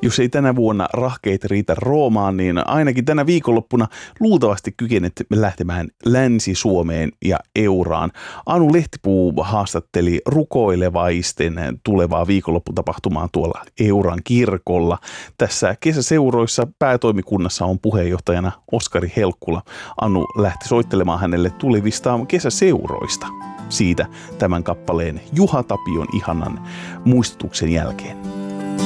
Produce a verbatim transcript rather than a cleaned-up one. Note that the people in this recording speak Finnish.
Jos ei tänä vuonna rahkeet riitä Roomaan, niin ainakin tänä viikonloppuna luultavasti kykenet lähtemään Länsi-Suomeen ja Euraan. Anu Lehtipuu haastatteli rukoilevaisten tulevaa viikonlopputapahtumaa tuolla Euran kirkolla. Tässä kesäseuroissa päätoimikunnassa on puheenjohtajana Oskari Helkkula. Anu lähti soittelemaan hänelle tulevista kesäseuroista. Siitä tämän kappaleen Juha Tapion ihanan muistutuksen jälkeen.